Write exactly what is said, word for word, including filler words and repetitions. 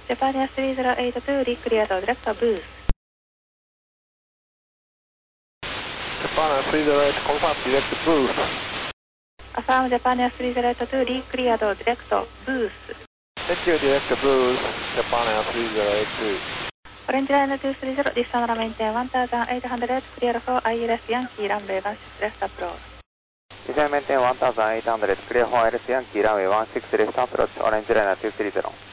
Japan Air three zero eight two, re-clear to direct booth. Japan Air three zero eight, confirm direct booth. Affirm Japan Air three zero eight two, re-clear to direct booth. Thank you, direct booth, Japan Air three zero eight two. Orange Line two three zero, descend maintain one thousand eight hundred, clear for I L S Yankee, runway one six left approach. Descend maintain one thousand eight hundred, clear for I L S Yankee, runway one six left approach, Orange Line two three zero.